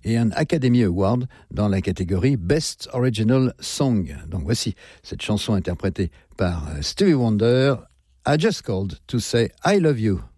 et un Academy Award dans la catégorie Best Original Song. Donc voici cette chanson interprétée par Stevie Wonder, I Just Called to Say I Love You.